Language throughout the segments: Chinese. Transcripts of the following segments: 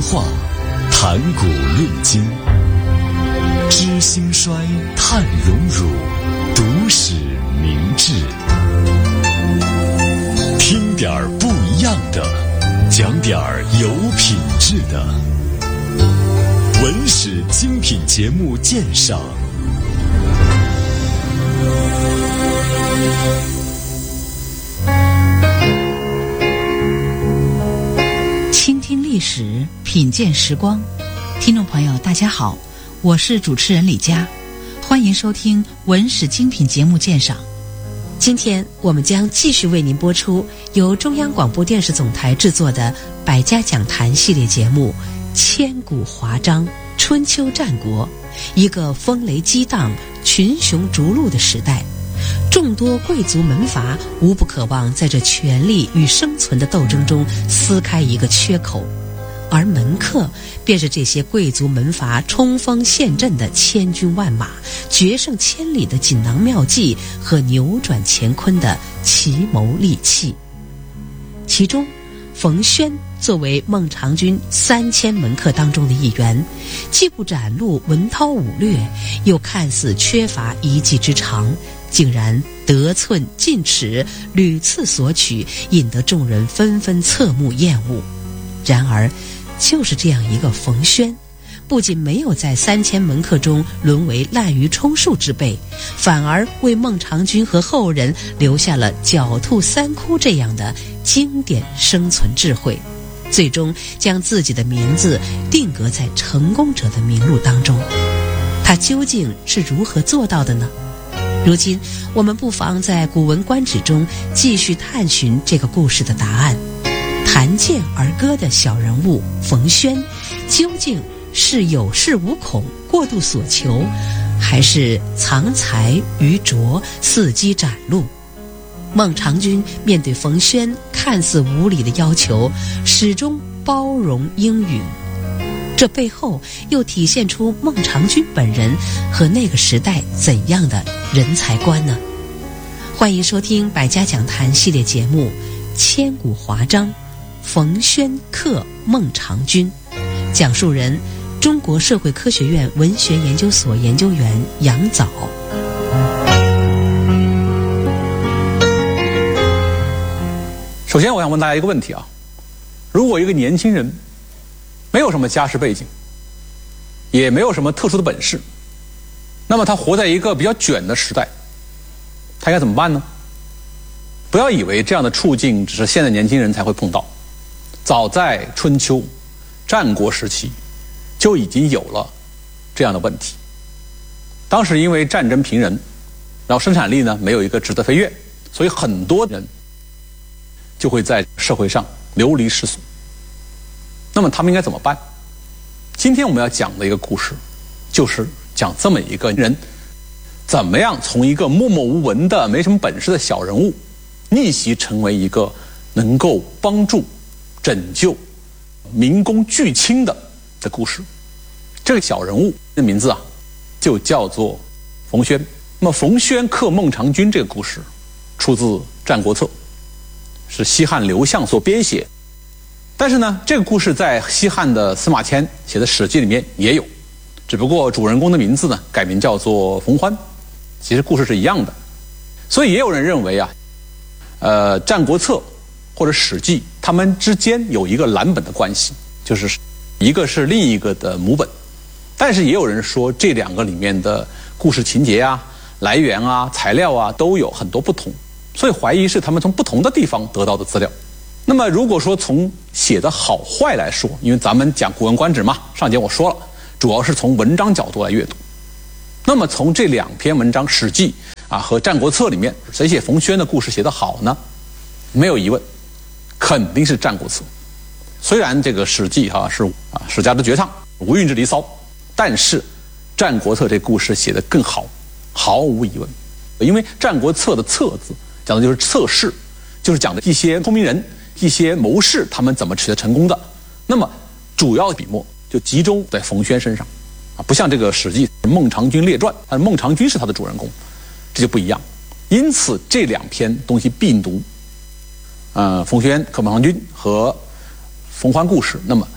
话，谈古论今，知兴衰，探荣辱，读史明智。听点儿不一样的，讲点儿有品质的。文史精品节目鉴赏。 倾听历史，品鉴时光。听众朋友大家好，我是主持人李佳，欢迎收听文史精品节目鉴赏。今天我们将继续为您播出由中央广播电视总台制作的百家讲坛系列节目《千古华章：春秋战国》，一个风雷激荡、群雄逐鹿的时代，众多贵族门阀无不渴望在这权力与生存的斗争中撕开一个缺口，而门客便是这些贵族门阀冲锋陷阵的千军万马、决胜千里的锦囊妙计和扭转乾坤的奇谋利器。其中冯轩作为孟尝君3000门客当中的一员，既不展露文韬武略，又看似缺乏一技之长，竟然得寸进尺，屡次索取，引得众人纷纷侧目厌恶。然而就是这样一个冯轩，不仅没有在3000门客中沦为滥竽充数之辈，反而为孟尝君和后人留下了狡兔三窟这样的经典生存智慧，最终将自己的名字定格在成功者的名录当中。他究竟是如何做到的呢？如今我们不妨在《古文观止》中继续探寻这个故事的答案。谈剑而歌的小人物冯轩，究竟是有恃无恐、过度所求，还是藏才愚拙、伺机展露？孟尝君面对冯轩看似无理的要求，始终包容应允，这背后又体现出孟尝君本人和那个时代怎样的人才观呢？欢迎收听百家讲坛系列节目《千古华章：冯轩克孟尝君》，讲述人中国社会科学院文学研究所研究员杨藻。 首先我想问大家一个问题啊，如果一个年轻人没有什么家世背景，也没有什么特殊的本事，那么他活在一个比较卷的时代，他该怎么办呢？不要以为这样的处境只是现在年轻人才会碰到，早在春秋、战国时期就已经有了这样的问题。当时因为战争频仍，然后生产力呢没有一个质的飞跃，所以很多人就会在社会上流离失所。那么他们应该怎么办？今天我们要讲的一个故事，就是讲这么一个人怎么样从一个默默无闻的没什么本事的小人物，逆袭成为一个能够帮助拯救民工巨卿的故事。这个小人物的名字啊，就叫做冯轩。那么冯轩克孟尝君这个故事出自《战国策》，是西汉刘向所编写。但是呢，这个故事在西汉的司马迁写的《史记》里面也有，只不过主人公的名字呢改名叫做冯欢，其实故事是一样的。所以也有人认为啊，《战国策》或者《史记》他们之间有一个蓝本的关系，就是一个是另一个的母本。但是也有人说这两个里面的故事情节啊、来源啊、材料啊都有很多不同，所以怀疑是他们从不同的地方得到的资料。那么如果说从写的好坏来说，因为咱们讲《古文观止》嘛，上节我说了，主要是从文章角度来阅读。那么从这两篇文章《史记》啊和《战国策》里面，谁写冯轩的故事写得好呢？没有疑问，肯定是《战国策》。虽然这个《史记》是史家的绝唱，无韵之离骚，但是《战国策》这故事写得更好，毫无疑问。因为《战国策》的“策”字讲的就是策士，就是讲的一些聪明人、一些谋士他们怎么取得成功的。那么主要笔墨就集中在冯轩身上啊，不像这个《史记》孟尝君列传，但是孟尝君是他的主人公，这就不一样。因此这两篇东西必读。冯轩克孟尝君和冯欢故事，那么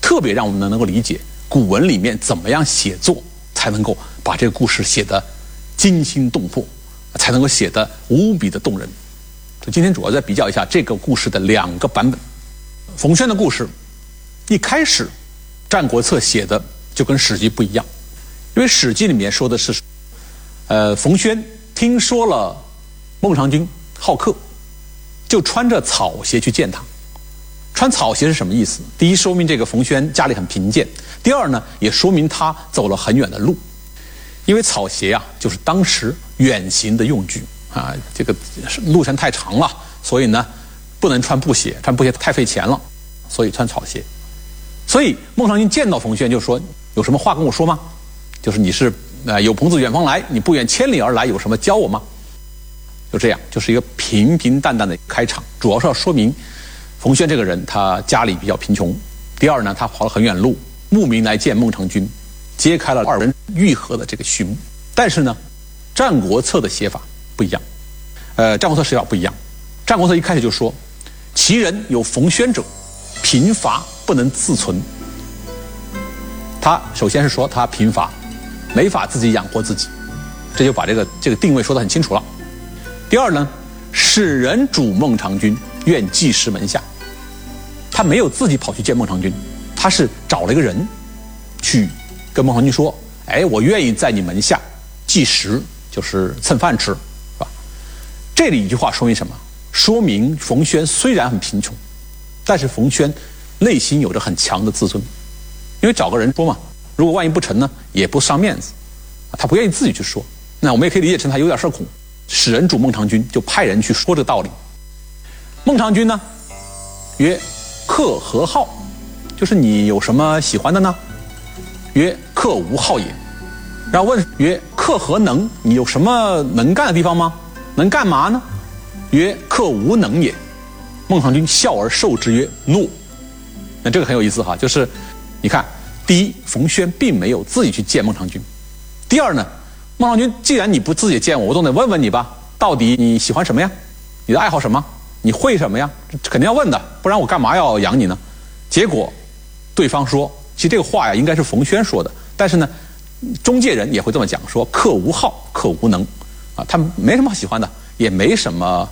特别让我们能够理解古文里面怎么样写作才能够把这个故事写得惊心动魄，才能够写得无比的动人。所以今天主要再比较一下这个故事的2个版本。冯轩的故事一开始《战国策》写的就跟《史记》不一样，因为《史记》里面说的是冯轩听说了孟尝君好客，就穿着草鞋去见他。穿草鞋是什么意思？第一，说明这个冯轩家里很贫贱；第二呢，也说明他走了很远的路。因为草鞋啊，就是当时远行的用具啊，这个路程太长了，所以呢，不能穿布鞋，穿布鞋太费钱了，所以穿草鞋。所以孟尝君见到冯轩就说：“有什么话跟我说吗？就是你是有朋自远方来，你不远千里而来，有什么教我吗？”就这样，就是一个平平淡淡的开场，主要是要说明冯轩这个人他家里比较贫穷。第二呢，他跑了很远路，慕名来见孟尝君，揭开了2人愈合的这个序幕。但是呢，《战国策》的写法不一样，《战国策》写法不一样。《战国策》一开始就说：“其人有冯轩者，贫乏不能自存。”他首先是说他贫乏，没法自己养活自己，这就把这个定位说得很清楚了。第二呢，使人主孟尝君，愿寄食门下。他没有自己跑去见孟尝君，他是找了一个人去跟孟尝君说：“哎，我愿意在你门下寄食，就是蹭饭吃，是吧？”这里一句话说明什么？说明冯轩虽然很贫穷，但是冯轩内心有着很强的自尊，因为找个人说嘛，如果万一不成呢，也不伤面子，他不愿意自己去说。那我们也可以理解成他有点社恐，使人主孟尝君，就派人去说这个道理。孟尝君呢，曰：“客何好？”就是你有什么喜欢的呢？曰：“客无好也。”然后问曰：“客何能？你有什么能干的地方吗？能干嘛呢？”曰：“客无能也。”孟尝君笑而受之曰：“诺。”那这个很有意思哈，就是你看，第一，冯轩并没有自己去见孟尝君；第二呢，孟尝君既然你不自己见我，我总得问问你吧，到底你喜欢什么呀？你的爱好什么？你会什么呀？肯定要问的，不然我干嘛要养你呢？结果对方说，其实这个话呀应该是冯轩说的，但是呢，中介人也会这么讲，说客无好，客无能，啊，他没什么喜欢的，也没什么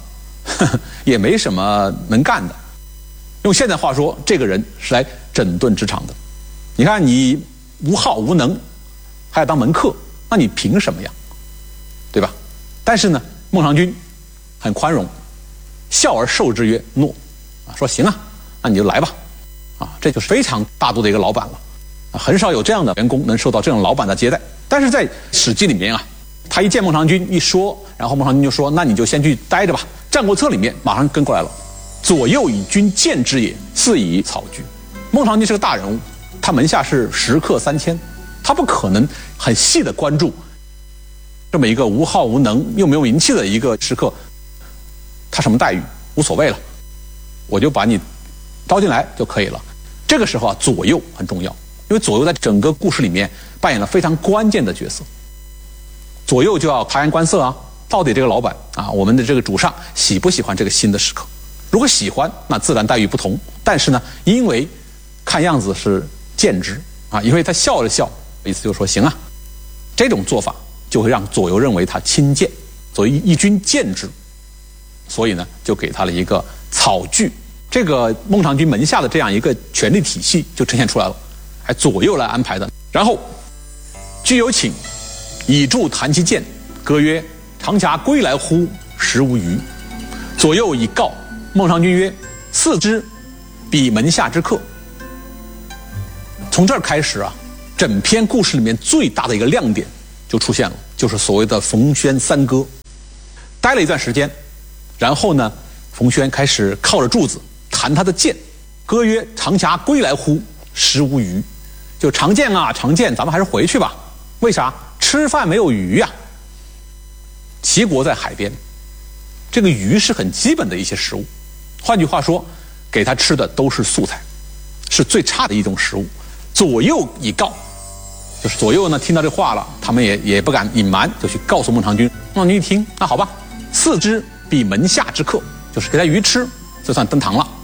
能干的。用现在话说，这个人是来整顿职场的。你看你无好无能，还要当门客，那你凭什么呀？对吧？但是呢，孟尝君很宽容，笑而受之曰：“诺。”啊，说行啊，那你就来吧。啊，这就是非常大度的一个老板了。啊，很少有这样的员工能受到这种老板的接待。但是在《史记》里面啊，他一见孟尝君一说，然后孟尝君就说：“那你就先去待着吧。”《战国策》里面马上跟过来了：“左右以君见之也，赐以草居。”孟尝君是个大人物，他门下是食客3000，他不可能很细的关注这么一个无好无能又没有名气的一个食客，他什么待遇无所谓了，我就把你招进来就可以了。这个时候啊，左右很重要，因为左右在整个故事里面扮演了非常关键的角色。左右就要察言观色啊，到底这个老板啊，我们的这个主上喜不喜欢这个新的食客？如果喜欢，那自然待遇不同。但是呢，因为看样子是见之啊，因为他笑了笑，意思就是说行啊，这种做法就会让左右认为他亲见，左右一君见之，所以呢，就给他了一个草具。这个孟尝君门下的这样一个权力体系就呈现出来了，还左右来安排的。然后居有请，以助谈其见，歌曰：“长铗归来乎？食无鱼。”左右以告孟尝君曰：“赐之，彼门下之客。”从这儿开始啊，整篇故事里面最大的一个亮点就出现了，就是所谓的冯轩三歌。待了一段时间，然后呢，冯轩开始靠着柱子弹他的剑，歌曰：“长铗归来乎？食无鱼。”就长剑啊，长剑，咱们还是回去吧。为啥？吃饭没有鱼呀。齐国在海边，这个鱼是很基本的一些食物。换句话说，给他吃的都是素菜，是最差的一种食物。左右以告，就是左右呢听到这话了，他们也不敢隐瞒，就去告诉孟尝君。孟尝君一听，那好吧，赐之彼门下之客，就是给他鱼吃，就算登堂了。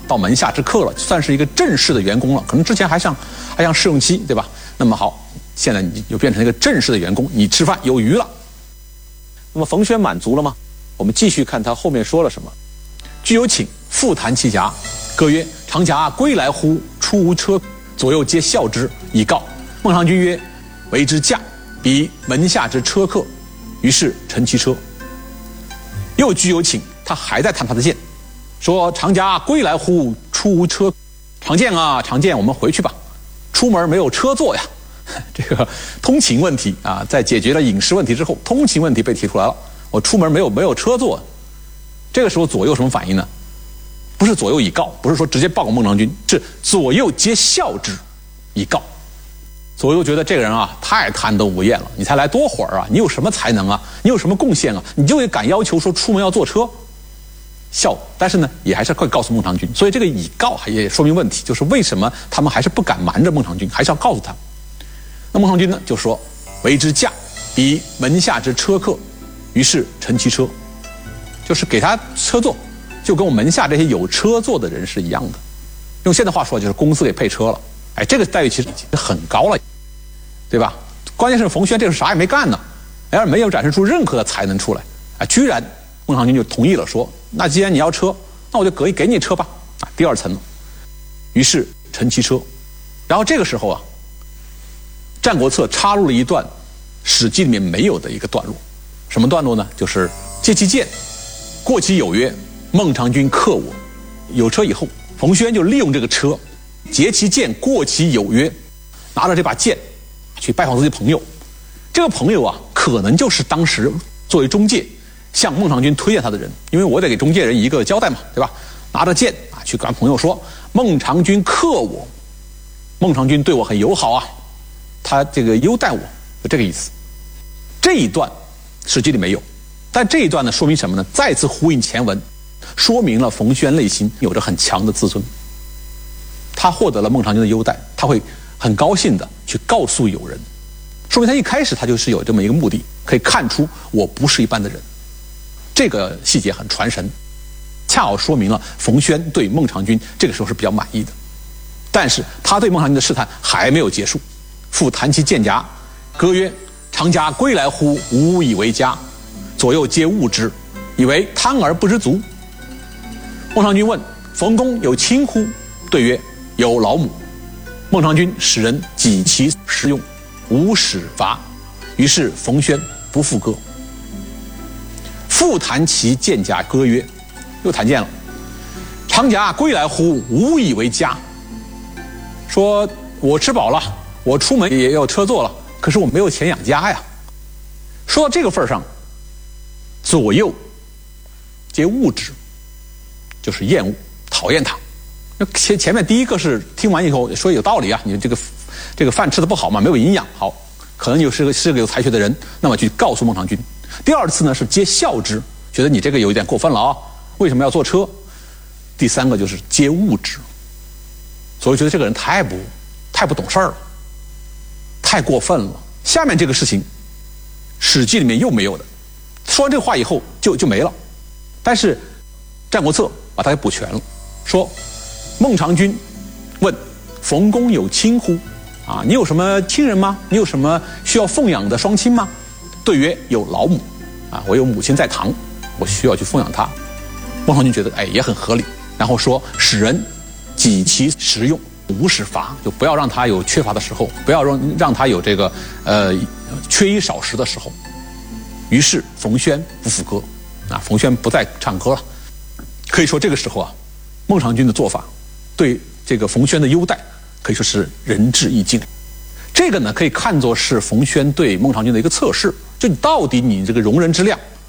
到门下之客了，算是一个正式的员工了。可能之前还像试用期，对吧？那么好，现在你就变成一个正式的员工，你吃饭有余了。那么冯轩满足了吗？我们继续看他后面说了什么。具有请，复弹其颊，歌曰：“长甲归来乎？出无车，左右皆笑之，以告。”孟尝君曰：“为之驾，彼门下之车客。”于是乘其车。又具有请，他还在弹他的剑，说：“长甲归来乎？出无车。”长剑啊，长剑，我们回去吧。出门没有车坐呀。这个通勤问题啊，在解决了饮食问题之后，通勤问题被提出来了。我出门没有车坐，这个时候左右什么反应呢？不是左右以告，不是说直接报告孟尝君，是左右皆笑之，以告。左右觉得这个人啊太贪得无厌了，你才来多会儿啊？你有什么才能啊？你有什么贡献啊？你就敢要求说出门要坐车？笑，但是呢，也还是会告诉孟尝君。所以这个以告也说明问题，就是为什么他们还是不敢瞒着孟尝君，还是要告诉他。那孟尝君呢就说：“为之驾，彼门下之车客。”于是乘其车，就是给他车坐，就跟我门下这些有车坐的人是一样的。用现在话说，就是公司给配车了。哎，这个待遇其实已经很高了，对吧？关键是冯轩这个啥也没干呢，而没有展示出任何的才能出来，啊，居然孟尝君就同意了，说：“那既然你要车，那我就给你车吧。”啊，第二层了。于是乘其车，然后这个时候啊，《战国策》插入了一段《史记》里面没有的一个段落。什么段落呢？就是借其剑，过其有曰：“孟尝君克我。”有车以后，冯轩就利用这个车，劫其剑，过其有曰，拿着这把剑去拜访自己朋友。这个朋友啊，可能就是当时作为中介向孟尝君推荐他的人，因为我得给中介人一个交代嘛，对吧？拿着剑啊，去跟朋友说：“孟尝君克我，孟尝君对我很友好啊，他这个优待我，就这个意思。”这一段史记里没有，但这一段呢，说明什么呢？再次呼应前文，说明了冯轩内心有着很强的自尊。他获得了孟尝君的优待，他会很高兴的去告诉友人，说明他一开始他就是有这么一个目的，可以看出我不是一般的人。这个细节很传神，恰好说明了冯轩对孟尝君这个时候是比较满意的。但是他对孟尝君的试探还没有结束，复弹其剑颊，歌曰：“长甲归来乎？吾以为家。”左右皆恶之，以为贪而不知足。孟尝君问：“冯公有亲乎？”对曰：“有老母。”孟尝君使人给其食用，无使伐。于是冯轩不复歌。复弹其剑甲，歌曰：“又弹剑了。长甲归来乎？吾以为家。”说我吃饱了，我出门也有车坐了，可是我没有钱养家呀。说到这个份上，左右皆恶之，就是厌恶、讨厌他。前面第一个是听完以后说有道理啊，你这个饭吃的不好嘛，没有营养，好，可能是个有才学的人，那么去告诉孟尝君。第二次呢是皆笑之，觉得你这个有一点过分了啊，为什么要坐车？第三个就是皆恶之，所以觉得这个人太不懂事儿了，太过分了。下面这个事情，《史记》里面又没有的。说完这个话以后就没了，但是《战国策》把它给补全了，说孟尝君问冯公有亲乎？啊，你有什么亲人吗？你有什么需要奉养的双亲吗？对曰：有老母。啊，我有母亲在堂，我需要去奉养她。孟尝君觉得也很合理，然后说使人给其食用，无使乏，就不要让他有缺乏的时候，不要让他有这个缺衣少食的时候。于是冯轩不复歌，啊，冯轩不再唱歌了。可以说这个时候啊，孟尝君的做法对这个冯轩的优待可以说是仁至义尽。这个呢，可以看作是冯轩对孟尝君的一个测试，就你到底你这个容人之量